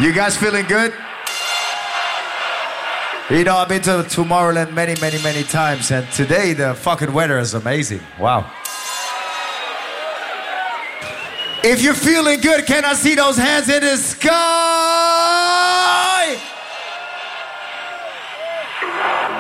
You guys feeling good? You know, I've been to Tomorrowland many, many, many times, and today the fucking weather is amazing. Wow. If you're feeling good, can I see those hands in the sky?